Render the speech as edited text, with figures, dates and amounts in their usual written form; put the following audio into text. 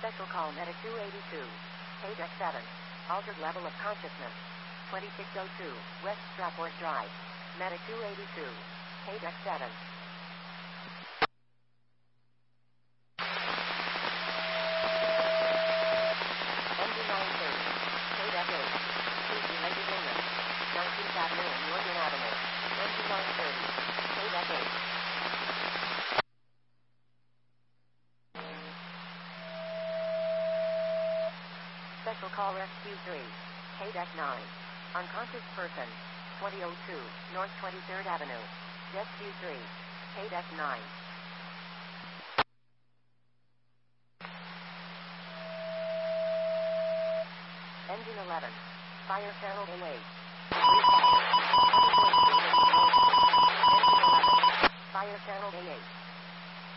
Special call Medic 282. Paydeck 7. Altered level of consciousness. 2602 West Stratford Drive. Medic 282. Paydeck 7. Engine 930. Paydeck 8. Please related illness. 19th Avenue and Morgan Avenue. Engine 930. Paydeck 8. Special call Rescue 3. Paydeck 9. Unconscious person. 2002 North 23rd Avenue. Rescue 3. Paydeck 9. Engine 11. Fire channel A8. Fire channel A8.